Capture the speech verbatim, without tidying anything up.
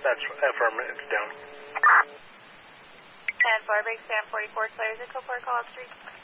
That's affirmative. It's down. ten four, big Sam forty-four, clear. Zip code four, call up street.